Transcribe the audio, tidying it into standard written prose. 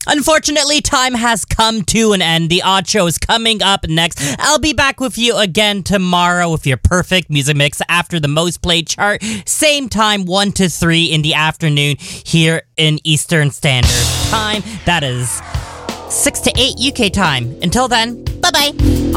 Unfortunately, time has come to an end. The Odd Show is coming up next. I'll be back with you again tomorrow with your perfect music mix after the most played chart. Same time, 1 to 3 in the afternoon here in Eastern Standard Time. That is 6 to 8 UK time. Until then, bye-bye.